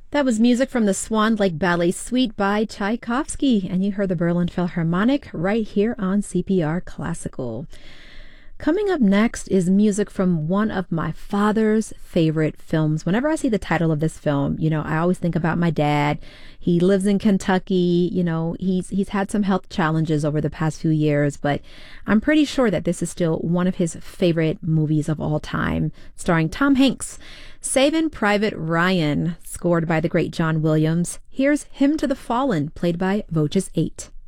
That was music from the Swan Lake Ballet Suite by Tchaikovsky, and you heard the Berlin Philharmonic right here on CPR Classical. Coming up next is music from one of my father's favorite films. Whenever I see the title of this film, I always think about my dad. He lives in Kentucky. He's had some health challenges over the past few years, but I'm pretty sure that this is still one of his favorite movies of all time, starring Tom Hanks. Saving Private Ryan, scored by the great John Williams. Here's Hymn to the Fallen, played by Voces 8.